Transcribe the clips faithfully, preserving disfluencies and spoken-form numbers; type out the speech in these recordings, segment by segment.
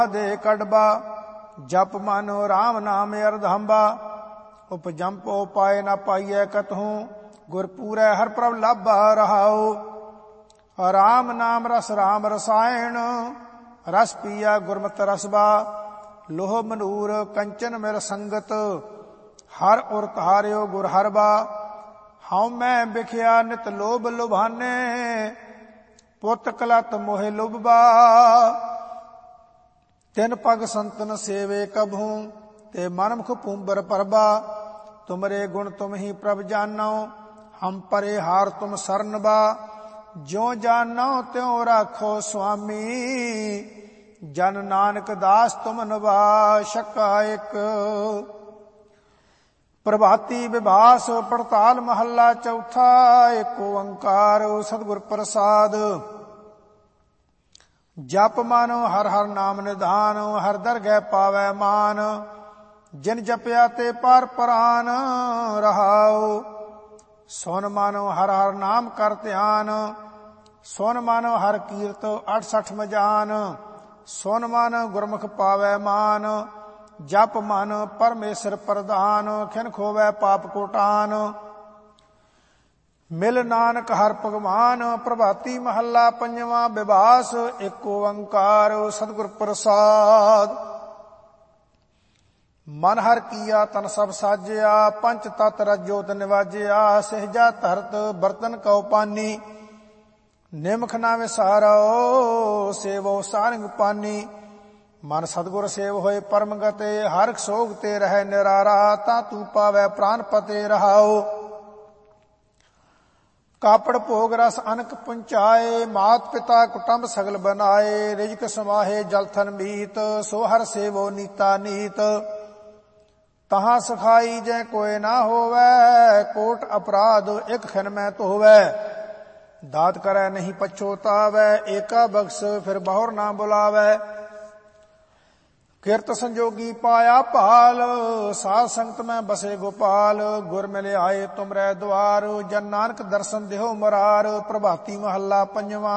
दे कड़बा। जप मानो राम नाम अरधंबा। उपजंप उपाय न पाइय कतहूँ। गुर पूरै हर प्रभ लाभा रहाओ। राम नाम रस राम रसायन। रस पिया गुरमत रसबा। लोह मनूर कंचन मेर संगत। हर उर तारियो गुर हरबा। हाउ मैं बिखिया नित लोभ लुभाने। पुत कलत मोहे लुभबा। तिन पग संतन सेवे कभूं। ते मनमुख पूंबर परबा। तुमरे गुण तुम ही प्रभ जानो। हम परे हार तुम सरन बा। ज्यों जानो त्यों राखो स्वामी। जन नानक दास तुम नवा। शक्का एक। प्रभाती विभास पड़ताल महला चौथा। एक ओंकार सतगुर प्रसाद। जप मानो हर हर नाम निधान। हर दरगह पावै मान। जिन जपया ते पार परान रहाओ। सुन मानो हर हर नाम कर ध्यान। सुन मानो हर कीरत अठसठ मजान। सुन मानो गुरमुख पावै मान। जप मन परमेश्वर प्रधान। खिन खोवै पाप कोटान। मिल नानक हर भगवान। प्रभाती महला पंजवा। विभास एक ओंकार सतगुर प्रसाद। मन हर किया तन सब साजया। पंच तत रजोत निवाजया। सहजा धरत बर्तन कौ पानी। निमख ना विसारो सेवो सारंग पानी। मन सतगुर सेव होए परम गते। हर सोग ते रह निरारा। ता तू पावै प्राण पते रहाओ। कापड़ भोग रस अनक पुंचाए। मात पिता कुटुंब सगल बनाए। रिजक समाहे जलथन मीत। सो हर सेवो नीता नीत। तहां सखाई जै कोय ना होवै। कोट अपराध एक खिन में धोवै। दात करै नहीं पछोतावै। एका बख्श फिर बहुर ना बुलावै। किरत संजोगी पाया भाल। साध संगत में बसे गोपाल। गुर मिले आए तुमरे द्वार। जन नानक दर्शन देहो मरार। प्रभाती महला पंजवा।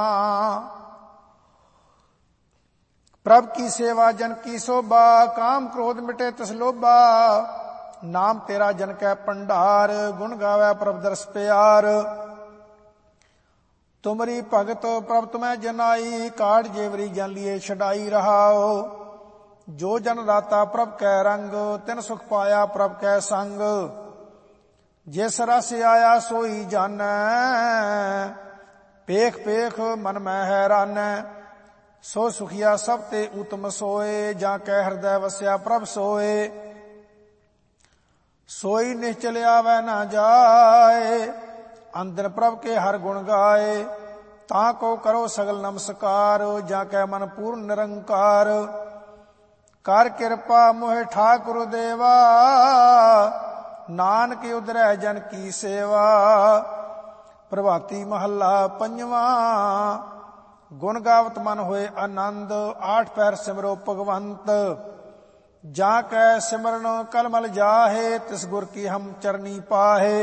प्रभ की सेवा जन की शोभा। काम क्रोध मिटे तिस लोभा। नाम तेरा जन कै भंडार। गुण गावै प्रभ दरस प्यार। तुमरी भगत प्रभ तुम्हें जनाई। काट जेवरी जन लिए छड़ाई रहाओ। जो जन दाता प्रभ कै रंग। तिन सुख पाया प्रभ कै संग। जिस रस आया सोई जानै। पेख पेख मन में हैरानै। सो सुखिया सब ते उत्तम सोए। जा कै हृदय वस्या प्रभ सोए। सोई निश्चल आवै ना जाए। अंदर प्रभ के हर गुण गाए। ता को करो सगल नमस्कार। जा कै मन पूर्ण निरंकार। कर कृपा मोहे ठाकुर देवा। नानक उदरै जन की सेवा। प्रभाती महला पंजवा। गुण गावत मन होए आनंद। आठ पैर सिमरो भगवंत। जा कै सिमरन कलमल जाहे। तिस गुर की हम चरनी पाहे।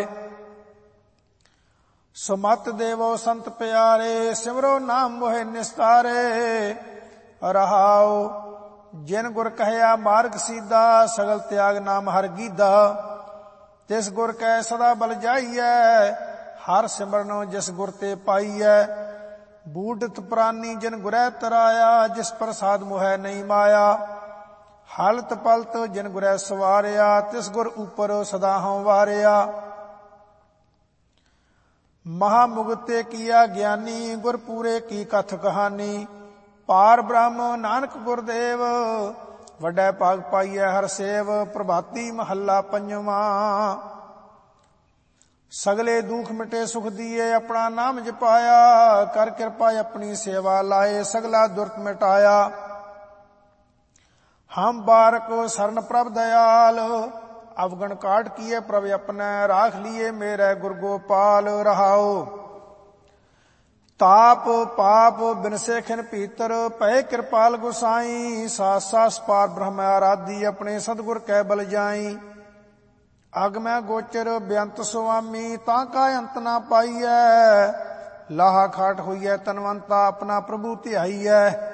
सुमत देवो संत प्यारे। सिमरो नाम मोहे निस्तारे रहाओ। जिन गुर कहया मार्ग सीधा। सगल त्याग नाम हर गीधा। तिस गुर कै सदा बल जाइयै। हर सिमरनो जिस गुर ते पाइयै। बूढ़त प्राणी जिन गुरै तराया। जिस प्रसाद मोह नहीं माया। हालत पलत जिन गुरै सवारिया। तिस गुर ऊपर सदा हूँ वारिया। महामुगते किया ज्ञानी। गुर पूरे की कथ कहानी। पार ब्रह्म नानक गुरदेव। वड्डे भाग पाइयै हर सेव। प्रभाती महला पंजवा। सगले दुख मिटे सुख दिए। अपना नाम जपाया। कर कृपा अपनी सेवा लाए। सगला दुर्त मिटाया। हम बारक शरण प्रभ दयाल। अवगण काट किए प्रभ अपने। राख लिए मेरे गुर गोपाल रहाओ। ताप पाप बिनसे खिन पीतर। पै कृपाल गुसाई। सास सास पार ब्रह्म आराधी। अपने सतगुर कै बल जाई। अग मैं गोचर बेअंत सुआमी। ताका अंत ना पाइयै। लाहा खाट होइयै तनवंता। अपना प्रभु ध्याइयै।